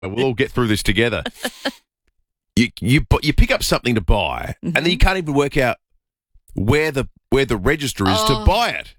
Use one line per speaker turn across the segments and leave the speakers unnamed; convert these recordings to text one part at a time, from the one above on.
We'll all get through this together. You pick up something to buy, and then you can't even work out where the register is to buy it.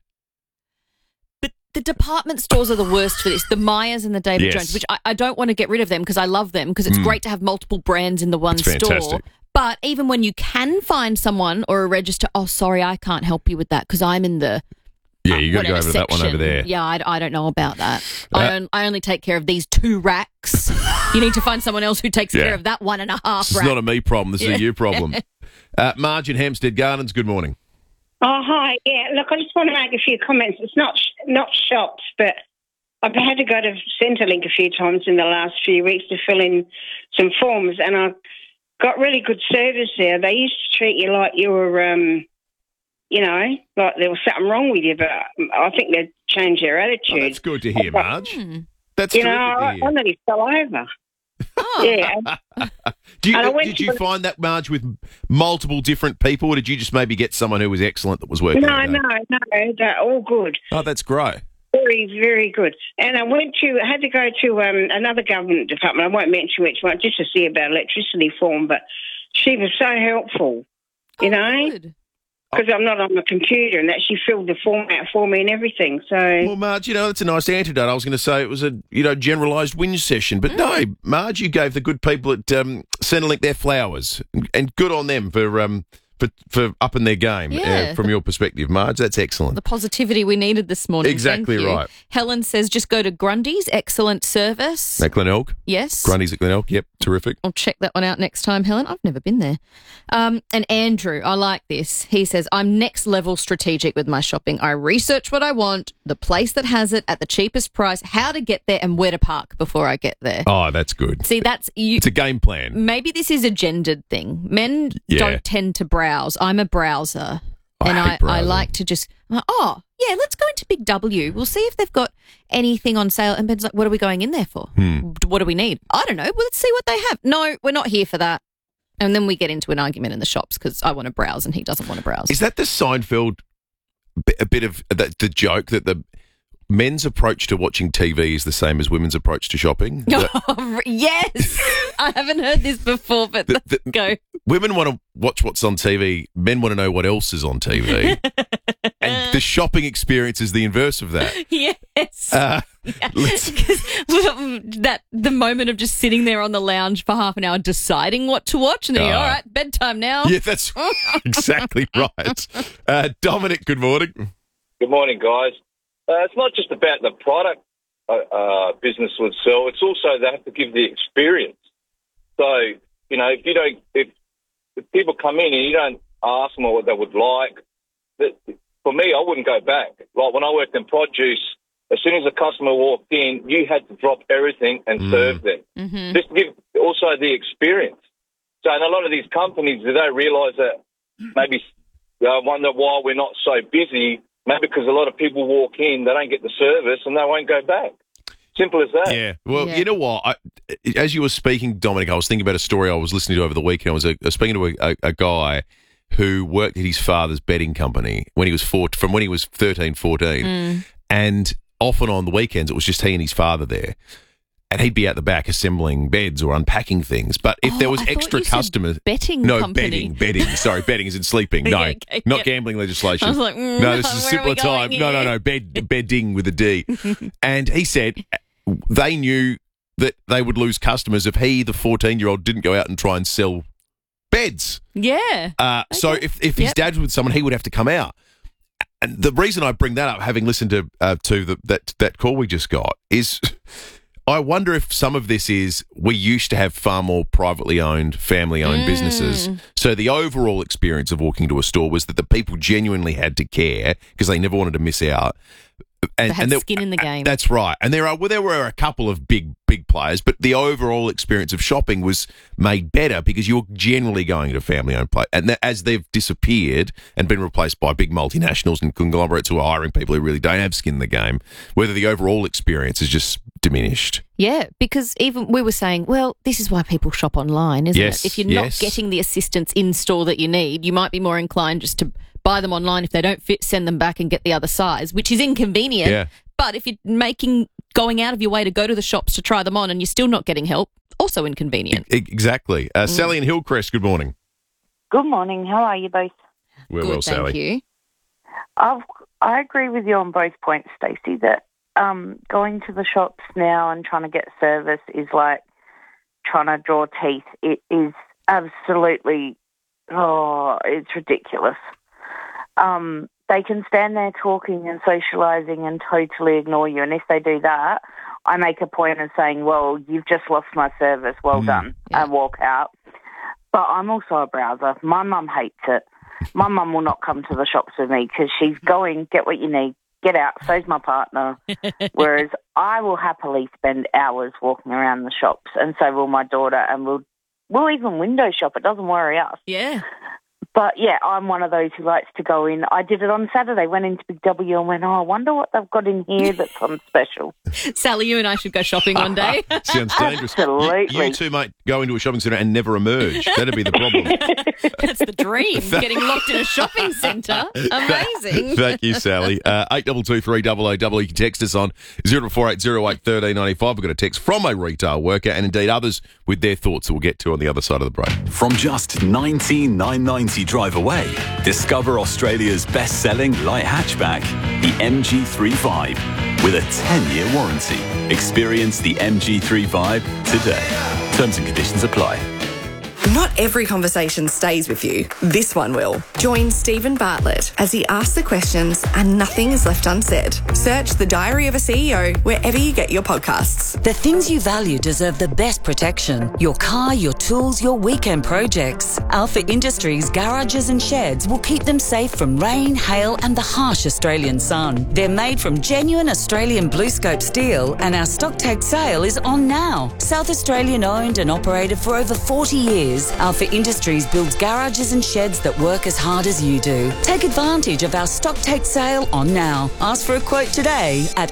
But the department stores are the worst for this. The Myers and the David Jones, which I don't want to get rid of them because I love them because it's great to have multiple brands in the one store.
Fantastic.
But even when you can find someone or a register, sorry, I can't help you with that because I'm in the
you got to go over to that one over there.
Yeah, I don't know about that. I only take care of these 2 racks. You need to find someone else who takes care of that 1.5 rack.
This is not a me problem. This is a you problem. Marge in Hampstead Gardens, good morning.
Oh, hi. Yeah, look, I just want to make a few comments. It's not shops, but I've had to go to Centrelink a few times in the last few weeks to fill in some forms, and I got really good service there. They used to treat you like you were, like there was something wrong with you, but I think they've changed their attitude.
Oh, that's good to hear, Marge. That's
terrific
to hear.
I nearly fell over. Yeah.
Did you find that, Marge, with multiple different people, or did you just maybe get someone who was excellent that was working?
No, they're all good.
Oh, that's great.
Very, very good. And I had to go to another government department. I won't mention which one, just to see about electricity form, but she was so helpful,
Good.
because I'm not on the computer, and that she filled the form out for me and everything. So,
well, Marge, that's a nice antidote. I was going to say it was a generalised whinge session, but no, Marge, you gave the good people at Centrelink their flowers, and good on them for upping their game from your perspective, Marge. That's excellent.
The positivity we needed this morning.
Exactly
Thank you.
right.
Helen says just go to Grundy's. Excellent service.
At Glenelg?
Yes.
Grundy's at Glenelg. Yep, terrific.
I'll check that one out next time, Helen. I've never been there. And Andrew, I like this. He says, I'm next level strategic with my shopping. I research what I want, the place that has it at the cheapest price, how to get there, and where to park before I get there.
Oh, that's good.
See,
it's a game plan.
Maybe this is a gendered thing. Men don't tend to browse. I'm a browser. I like to just, let's go into Big W. We'll see if they've got anything on sale. And Ben's like, what are we going in there for? What do we need? I don't know. Well, let's see what they have. No, we're not here for that. And then we get into an argument in the shops because I want to browse and he doesn't want to browse.
Is that the Seinfeld, a bit of the joke that the men's approach to watching TV is the same as women's approach to shopping?
Yes. I haven't heard this before, but go.
Women want to watch what's on TV. Men want to know what else is on TV. And the shopping experience is the inverse of that.
Yes. The moment of just sitting there on the lounge for half an hour deciding what to watch and then all right, bedtime now.
Yeah, that's exactly right. Dominic, good morning.
Good morning, guys. It's not just about the product business would sell. It's also they have to give the experience. So, if people come in and you don't ask them what they would like, for me, I wouldn't go back. Like when I worked in produce, as soon as a customer walked in, you had to drop everything and serve them. Mm-hmm. Just to give also the experience. So in a lot of these companies, they don't realise that maybe they wonder why we're not so busy. Maybe because a lot of people walk in, they don't get the service and they won't go back. Simple as that.
Yeah. Well, you know what? As you were speaking, Dominic, I was thinking about a story I was listening to over the weekend. I was speaking to a guy who worked at his father's bedding company when he was 13, 14. And often on the weekends, it was just he and his father there. And he'd be out the back assembling beds or unpacking things. But if there was extra customers...
Betting company.
Betting. Sorry, betting is in sleeping. No, not gambling legislation.
I was like,
no, this is a simpler time. No, bedding with a D. And he said they knew that they would lose customers if he, the 14-year-old, didn't go out and try and sell beds.
Yeah.
So if his dad was with someone, he would have to come out. And the reason I bring that up, having listened to that call we just got, is... I wonder if some of this is we used to have far more privately owned, family-owned businesses. So the overall experience of walking to a store was that the people genuinely had to care because they never wanted to miss out.
And they had skin in the game.
That's right. And there were a couple of big players, but the overall experience of shopping was made better because you're generally going to family-owned place. And as they've disappeared and been replaced by big multinationals and conglomerates who are hiring people who really don't have skin in the game, whether the overall experience is just diminished.
Yeah, because even we were saying, well, this is why people shop online, isn't it? If you're not getting the assistance in store that you need, you might be more inclined just to buy them online. If they don't fit, send them back and get the other size, which is inconvenient. Yeah. But if you're making going out of your way to go to the shops to try them on and you're still not getting help, also inconvenient.
Exactly. Sally in Hillcrest, good morning.
Good morning. How are you both?
We're
Good,
well, Sally.
thank you.
I agree with you on both points, Stacey, that going to the shops now and trying to get service is like trying to draw teeth. It is absolutely, it's ridiculous. They can stand there talking and socialising and totally ignore you. And if they do that, I make a point of saying, well, you've just lost my service, well done, and walk out. But I'm also a browser. My mum hates it. My mum will not come to the shops with me because she's going, get what you need, get out, so's my partner. Whereas I will happily spend hours walking around the shops, and so will my daughter, and we'll even window shop. It doesn't worry us.
Yeah.
But, yeah, I'm one of those who likes to go in. I did it on Saturday, went into Big W and went, I wonder what they've got in here that's on special.
Sally, you and I should go shopping one day.
Sounds dangerous.
Absolutely.
You two might go into a shopping centre and never emerge. That'd be the problem.
That's the dream, getting locked in a shopping centre. Amazing.
Thank you, Sally. 8223 300. You can text us on 0480 1395. We've got a text from a retail worker and indeed others with their thoughts that we'll get to on the other side of the break.
From just $19,990 drive away, discover Australia's best-selling light hatchback, the MG3 with a 10-year warranty. Experience the MG3 today. Terms and conditions apply.
Not every conversation stays with you. This one will. Join Stephen Bartlett as he asks the questions and nothing is left unsaid. Search The Diary of a CEO wherever you get your podcasts.
The things you value deserve the best protection. Your car, your tools, your weekend projects. Alpha Industries garages and sheds will keep them safe from rain, hail and the harsh Australian sun. They're made from genuine Australian BlueScope steel and our stock take sale is on now. South Australian owned and operated for over 40 years. Alpha Industries builds garages and sheds that work as hard as you do. Take advantage of our stock take sale on now. Ask for a quote today at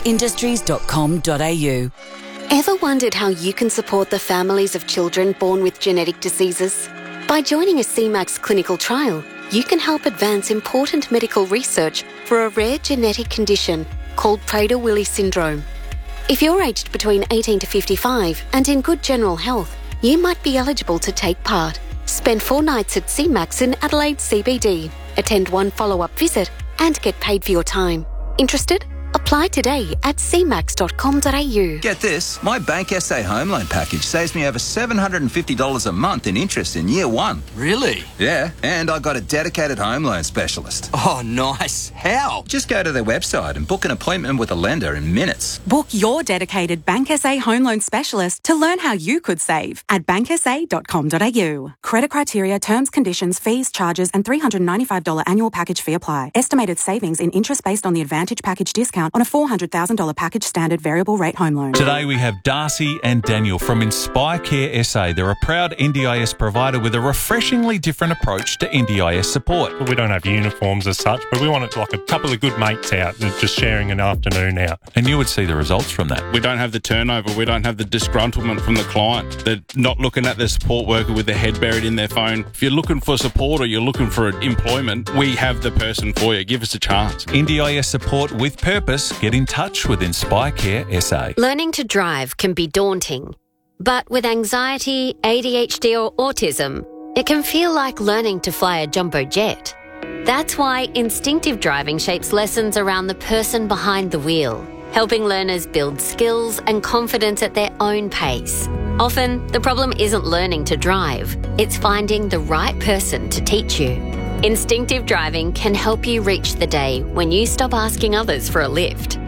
alphaindustries.com.au.
Ever wondered how you can support the families of children born with genetic diseases? By joining a CMAX clinical trial, you can help advance important medical research for a rare genetic condition called Prader-Willi syndrome. If you're aged between 18 to 55 and in good general health, you might be eligible to take part. Spend 4 nights at CMAX in Adelaide CBD, attend 1 follow-up visit and get paid for your time. Interested? Apply today at cmax.com.au.
Get this, my Bank SA home loan package saves me over $750 a month in interest in year 1.
Really?
Yeah, and I got a dedicated home loan specialist.
Oh, nice. How?
Just go to their website and book an appointment with a lender in minutes.
Book your dedicated Bank SA home loan specialist to learn how you could save at banksa.com.au. Credit criteria, terms, conditions, fees, charges and $395 annual package fee apply. Estimated savings in interest based on the Advantage package discount on a $400,000 package standard variable rate home loan.
Today we have Darcy and Daniel from Inspire Care SA. They're a proud NDIS provider with a refreshingly different approach to NDIS support.
We don't have uniforms as such, but we want it like a couple of good mates out and just sharing an afternoon out.
And you would see the results from that.
We don't have the turnover. We don't have the disgruntlement from the client. They're not looking at the support worker with their head buried in their phone. If you're looking for support or you're looking for employment, we have the person for you. Give us a chance.
NDIS support with purpose. Get in touch with Inspire Care SA.
Learning to drive can be daunting, but with anxiety, ADHD or autism, it can feel like learning to fly a jumbo jet. That's why instinctive driving shapes lessons around the person behind the wheel, helping learners build skills and confidence at their own pace. Often, the problem isn't learning to drive, it's finding the right person to teach you. Instinctive driving can help you reach the day when you stop asking others for a lift.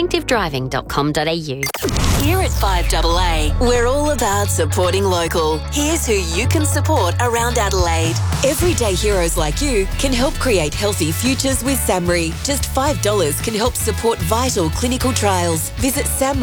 Instinctivedriving.com.au.
Here at 5AA, we're all about supporting local. Here's who you can support around Adelaide. Everyday heroes like you can help create healthy futures with SAMRI. Just $5 can help support vital clinical trials. Visit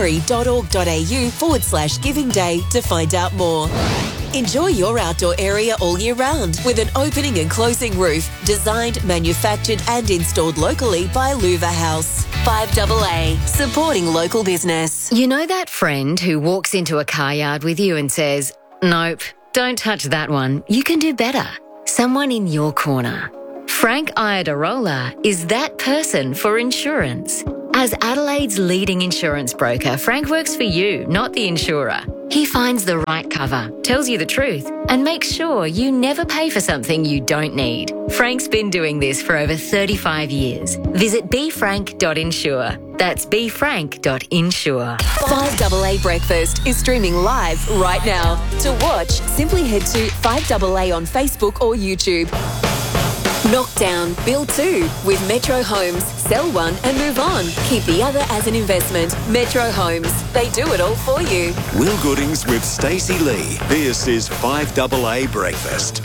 samri.org.au/Giving Day to find out more. Enjoy your outdoor area all year round with an opening and closing roof designed, manufactured and installed locally by Louver House. 5AA, supporting local business.
You know that friend who walks into a car yard with you and says, "Nope, don't touch that one. You can do better." Someone in your corner. Frank Iadarola is that person for insurance.
As Adelaide's leading insurance broker, Frank works for you, not the insurer. He finds the right cover, tells you the truth, and makes sure you never pay for something you don't need. Frank's been doing this for over 35 years. Visit befrank.insure. That's befrank.insure.
5AA Breakfast is streaming live right now. To watch, simply head to 5AA on Facebook or YouTube. Knockdown, build 2 with Metro Homes. Sell one and move on. Keep the other as an investment. Metro Homes. They do it all for you.
Will Goodings with Stacey Lee. This is 5AA Breakfast.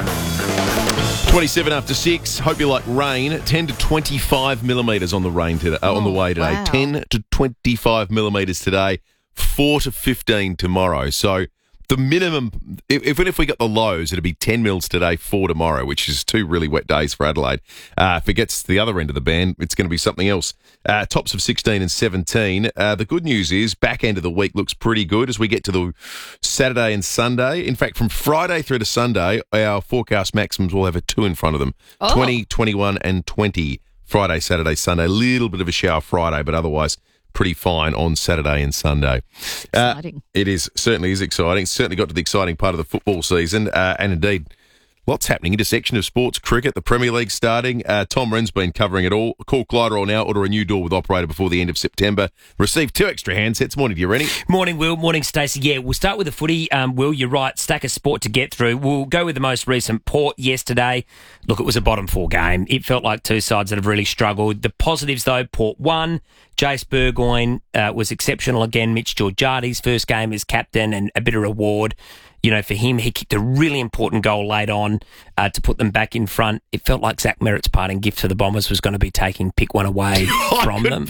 27 after 6. Hope you like rain. 10 to 25 millimetres on the rain today, on the way today.
Wow.
10 to 25 millimetres today. 4 to 15 tomorrow. So the minimum, even if we got the lows, it'd be 10 mils today, 4 tomorrow, which is 2 really wet days for Adelaide. If it gets to the other end of the band, it's going to be something else. Tops of 16 and 17. The good news is back end of the week looks pretty good as we get to the Saturday and Sunday. In fact, from Friday through to Sunday, our forecast maximums will have a 2 in front of them. 20, 21 and 20. Friday, Saturday, Sunday. A little bit of a shower Friday, but otherwise pretty fine on Saturday and Sunday.
Exciting.
It certainly is exciting. It's certainly got to the exciting part of the football season, and indeed, lots happening. Intersection of sports, cricket, the Premier League starting. Tom Wren's been covering it all. Call Clyde now. Order a new door with operator before the end of September. Receive 2 extra handsets. Morning to you, Rennie.
Morning, Will. Morning, Stacey. Yeah, we'll start with the footy. Will, you're right. Stack of sport to get through. We'll go with the most recent. Port yesterday. Look, it was a bottom 4 game. It felt like 2 sides that have really struggled. The positives, though, Port won. Jace Burgoyne was exceptional again. Mitch Georgiades' first game as captain and a bit of reward. You know, for him, he kicked a really important goal late on to put them back in front. It felt like Zach Merritt's parting gift to the Bombers was going to be taking pick one away from them.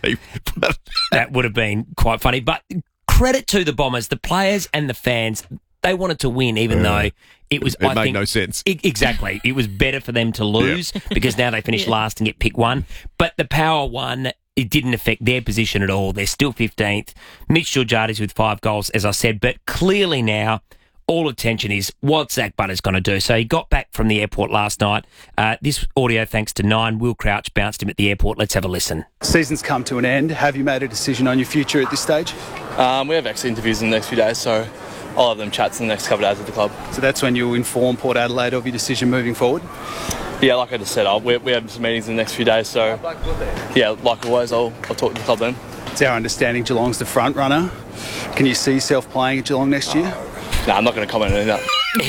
That would have been quite funny. But credit to the Bombers, the players and the fans. They wanted to win, even though it was.
It made no sense.
Exactly, it was better for them to lose because now they finish last and get pick 1. But the Power won. It didn't affect their position at all. They're still 15th. Mitch Georgiades with 5 goals, as I said. But clearly now, all attention is what Zach Butter's going to do. So he got back from the airport last night. This audio, thanks to 9, Will Crouch bounced him at the airport. Let's have a listen.
Season's come to an end. Have you made a decision on your future at this stage?
We have exit interviews in the next few days, so I'll have them chats in the next couple of days with the club.
So that's when you'll inform Port Adelaide of your decision moving forward?
Yeah, like I just said, we have some meetings in the next few days, so yeah, like always, I'll talk to the club then.
It's our understanding Geelong's the front runner. Can you see yourself playing at Geelong next year?
No, I'm not going to comment on that.
He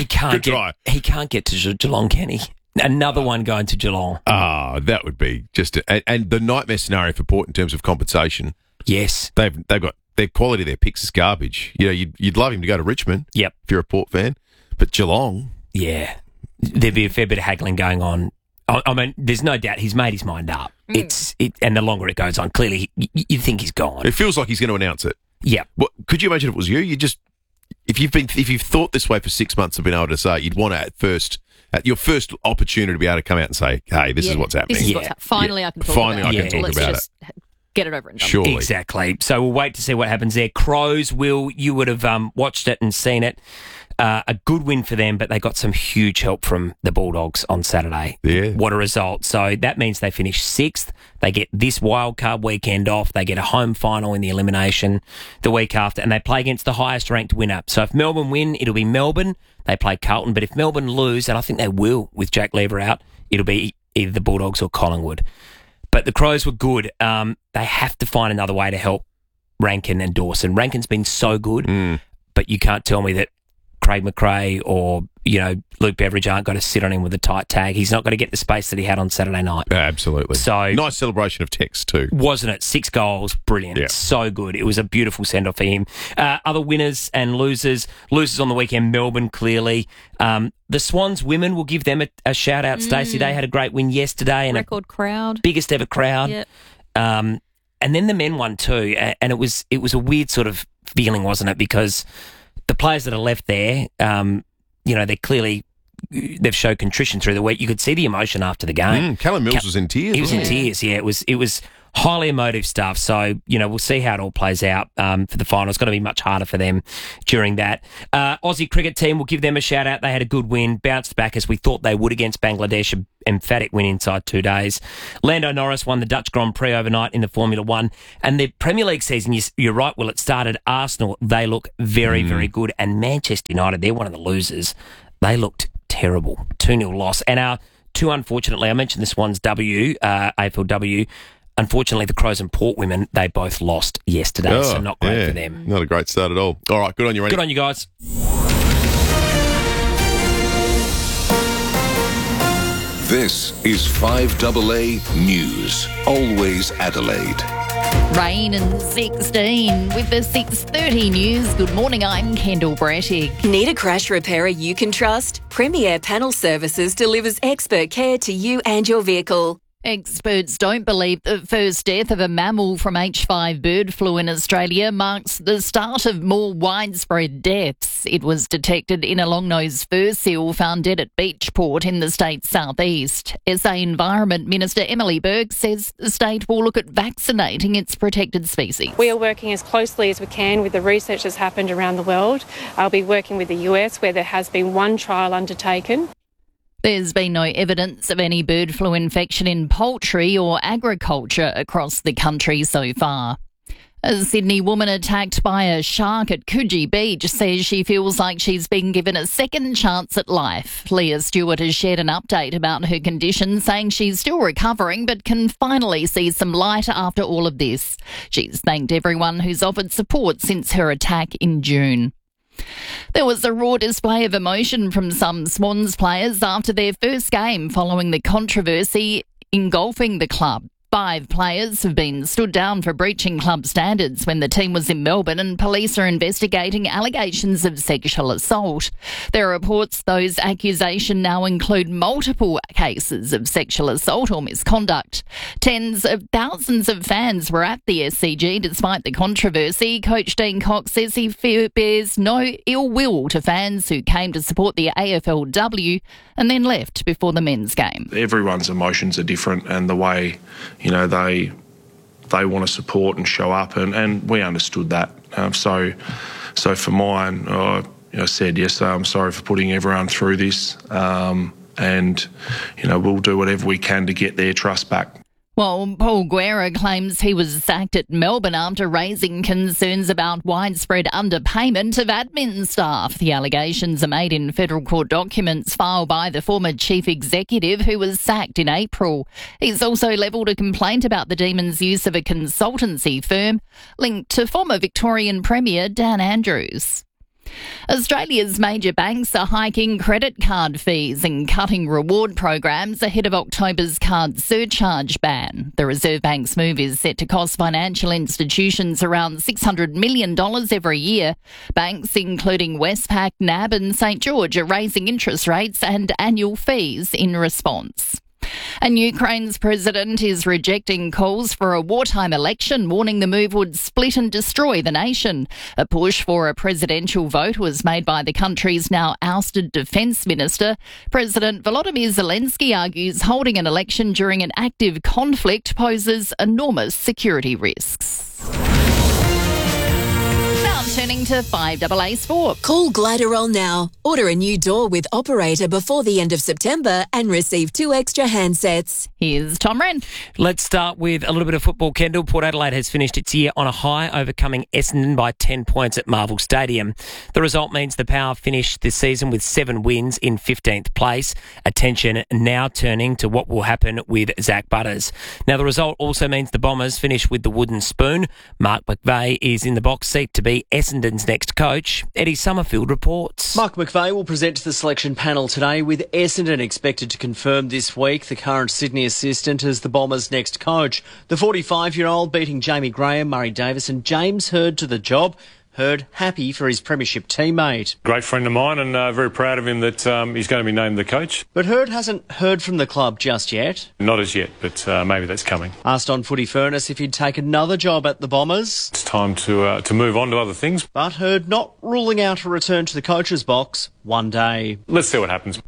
can't get to Geelong, can he? Another one going to Geelong.
That would be just and the nightmare scenario for Port in terms of compensation.
Yes,
they've got their quality of their picks is garbage. You know, you'd love him to go to Richmond.
Yep,
if you're a Port fan, but Geelong,
yeah, there'd be a fair bit of haggling going on. I mean, there's no doubt he's made his mind up. And the longer it goes on, clearly you think he's gone.
It feels like he's going to announce it.
Yeah.
What could you imagine if it was you? You just if you've thought this way for 6 months and been able to say it, you'd want to at your first opportunity to be able to come out and say, "Hey, this is what's happening."
This is what's finally I can talk about it.
I can talk about
it. Get it over and done.
Surely.
Exactly. So we'll wait to see what happens there. Crows, Will, you would have watched it and seen it. A good win for them, but they got some huge help from the Bulldogs on Saturday.
Yeah.
What a result. So that means they finish 6th. They get this wildcard weekend off. They get a home final in the elimination the week after, and they play against the highest ranked winner. So if Melbourne win, it'll be Melbourne. They play Carlton. But if Melbourne lose, and I think they will with Jack Lever out, it'll be either the Bulldogs or Collingwood. But the Crows were good. They have to find another way to help Rankin and Dawson. Rankin's been so good, but you can't tell me that Craig McRae or, Luke Beveridge aren't going to sit on him with a tight tag. He's not going to get the space that he had on Saturday night.
Absolutely.
So
nice celebration of Tex too.
Wasn't it? 6 goals. Brilliant.
Yeah.
So good. It was a beautiful send-off for him. Other winners and losers. Losers on the weekend, Melbourne, clearly. The Swans women, will give them a shout-out, Stacey. They had a great win yesterday. And
record crowd.
Biggest ever crowd.
Yep.
And then the men won too. And it was a weird sort of feeling, wasn't it? Because the players that are left there, they've showed contrition through the week. You could see the emotion after the game.
Callum Mills was in tears.
He was in tears. Yeah, it was Highly emotive stuff. So, we'll see how it all plays out for the final. It's going to be much harder for them during that. Aussie cricket team, we'll give them a shout out. They had a good win, bounced back as we thought they would against Bangladesh. An emphatic win inside 2 days. Lando Norris won the Dutch Grand Prix overnight in the Formula One. And the Premier League season, you're right, Will, it started Arsenal. They look very, very good. And Manchester United, they're one of the losers. They looked terrible. 2-0 loss. And our two, unfortunately, I mentioned this one's AFLW. Unfortunately, the Crows and Port women, they both lost yesterday, so not great for them.
Not a great start at all. All right, good on you, Randy.
Good on you guys.
This is 5AA News. Always Adelaide.
Rain and 16 with the 6:30 news. Good morning, I'm Kendall Brettig.
Need a crash repairer you can trust? Premier Panel Services delivers expert care to you and your vehicle.
Experts don't believe the first death of a mammal from H5 bird flu in Australia marks the start of more widespread deaths. It was detected in a long-nosed fur seal found dead at Beachport in the state's southeast. SA Environment Minister Emily Burke says the state will look at vaccinating its protected species.
We are working as closely as we can with the research that's happened around the world. I'll be working with the US, where there has been one trial undertaken.
There's been no evidence of any bird flu infection in poultry or agriculture across the country so far. A Sydney woman attacked by a shark at Coogee Beach says she feels like she's been given a second chance at life. Leah Stewart has shared an update about her condition, saying she's still recovering but can finally see some light after all of this. She's thanked everyone who's offered support since her attack in June. There was a raw display of emotion from some Swans players after their first game following the controversy engulfing the club. 5 players have been stood down for breaching club standards when the team was in Melbourne, and police are investigating allegations of sexual assault. There are reports those accusations now include multiple cases of sexual assault or misconduct. Tens of thousands of fans were at the SCG despite the controversy. Coach Dean Cox says he bears no ill will to fans who came to support the AFLW and then left before the men's game.
Everyone's emotions are different, and the way they want to support and show up, and we understood that. So for mine, I said yesterday, I'm sorry for putting everyone through this, and we'll do whatever we can to get their trust back.
Well, Paul Guerra claims he was sacked at Melbourne after raising concerns about widespread underpayment of admin staff. The allegations are made in federal court documents filed by the former chief executive who was sacked in April. He's also levelled a complaint about the Demons' use of a consultancy firm linked to former Victorian Premier Dan Andrews. Australia's major banks are hiking credit card fees and cutting reward programs ahead of October's card surcharge ban. The Reserve Bank's move is set to cost financial institutions around $600 million every year. Banks, including Westpac, NAB and St George, are raising interest rates and annual fees in response. And Ukraine's president is rejecting calls for a wartime election, warning the move would split and destroy the nation. A push for a presidential vote was made by the country's now ousted defence minister. President Volodymyr Zelensky argues holding an election during an active conflict poses enormous security risks. Turning to 5AA Sport.
Call Gliderol now. Order a new door with operator before the end of September and receive 2 extra handsets.
Here's Tom Wren.
Let's start with a little bit of football, Kendall. Port Adelaide has finished its year on a high, overcoming Essendon by 10 points at Marvel Stadium. The result means the Power finished this season with 7 wins in 15th place. Attention now turning to what will happen with Zach Butters. Now, the result also means the Bombers finish with the wooden spoon. Mark McVeigh is in the box seat to be Essendon's next coach. Eddie Summerfield reports.
Mark McVeigh will present to the selection panel today, with Essendon expected to confirm this week the current Sydney assistant as the Bombers' next coach. The 45-year-old beating Jamie Graham, Murray Davis and James Hird to the job. Hird happy for his premiership teammate.
Great friend of mine, and very proud of him that he's going to be named the coach.
But Hird hasn't heard from the club just yet.
Not as yet, but maybe that's coming.
Asked on Footy Furnace if he'd take another job at the Bombers.
It's time to move on to other things.
But Hird not ruling out a return to the coach's box one day.
Let's see what happens.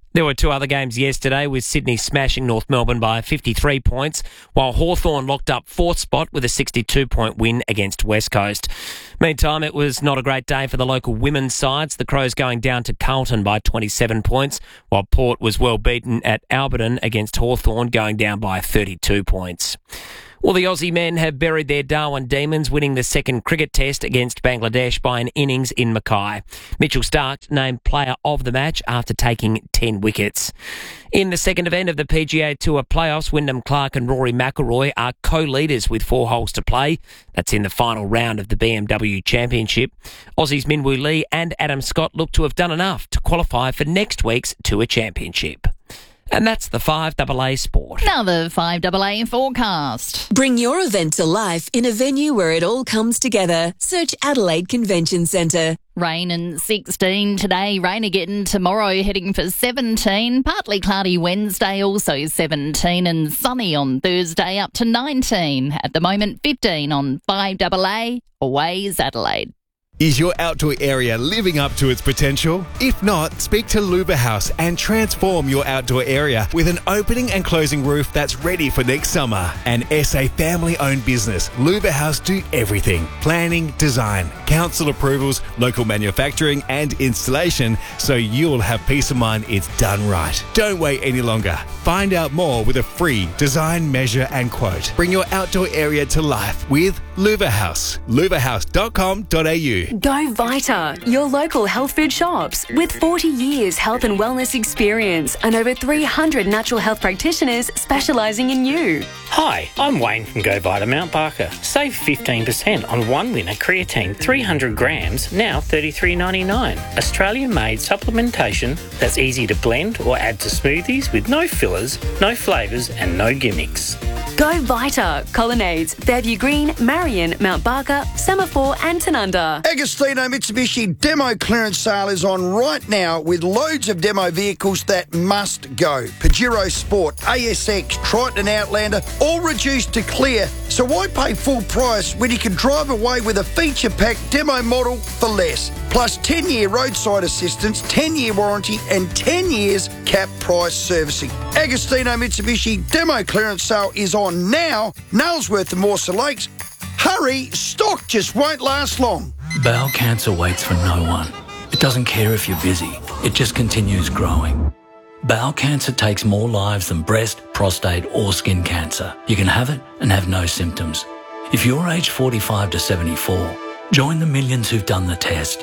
There were two other games yesterday, with Sydney smashing North Melbourne by 53 points, while Hawthorn locked up fourth spot with a 62-point win against West Coast. Meantime, it was not a great day for the local women's sides, the Crows going down to Carlton by 27 points, while Port was well beaten at Alberton against Hawthorn, going down by 32 points. Well, the Aussie men have buried their Darwin Demons, winning the second cricket test against Bangladesh by an innings in Mackay. Mitchell Starc named player of the match after taking 10 wickets. In the second event of the PGA Tour playoffs, Wyndham Clark and Rory McIlroy are co-leaders with 4 holes to play. That's in the final round of the BMW Championship. Aussies Minwoo Lee and Adam Scott look to have done enough to qualify for next week's Tour Championship. And that's the 5AA Sport.
Now the 5AA forecast.
Bring your event to life in a venue where it all comes together. Search Adelaide Convention Centre.
Rain and 16 today, rain again tomorrow, heading for 17. Partly cloudy Wednesday, also 17, and sunny on Thursday, up to 19. At the moment, 15 on 5AA, Always Adelaide.
Is your outdoor area living up to its potential? If not, speak to Luba House and transform your outdoor area with an opening and closing roof that's ready for next summer. An SA family-owned business, Luba House do everything: planning, design, council approvals, local manufacturing and installation, so you'll have peace of mind it's done right. Don't wait any longer. Find out more with a free design, measure and quote. Bring your outdoor area to life with Luba House. lubahouse.com.au.
Go Vita, your local health food shops. With 40 years health and wellness experience and over 300 natural health practitioners specialising in you.
Hi, I'm Wayne from Go Vita Mount Barker. Save 15% on one winner creatine 300 grams, now $33.99. Australian-made supplementation that's easy to blend or add to smoothies with no fillers, no flavours and no gimmicks.
Go Vita, Colonnades, Fairview Green, Marion, Mount Barker, Semaphore and Tanunda.
Agostino Mitsubishi demo clearance sale is on right now with loads of demo vehicles that must go. Pajero Sport, ASX, Triton Outlander, all reduced to clear. So why pay full price when you can drive away with a feature-packed demo model for less? Plus 10-year roadside assistance, 10-year warranty and 10 years cap price servicing. Agostino Mitsubishi demo clearance sale is on now. Nailsworth and Morsa Lakes. Hurry, stock just won't last long.
Bowel cancer waits for no one. It doesn't care if you're busy. It just continues growing. Bowel cancer takes more lives than breast, prostate or skin cancer. You can have it and have no symptoms. If you're aged 45 to 74, join the millions who've done the test.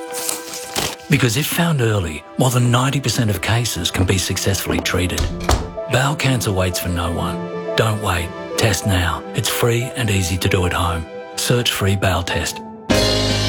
Because if found early, more than 90% of cases can be successfully treated. Bowel cancer waits for no one. Don't wait. Test now. It's free and easy to do at home. Search free bowel test.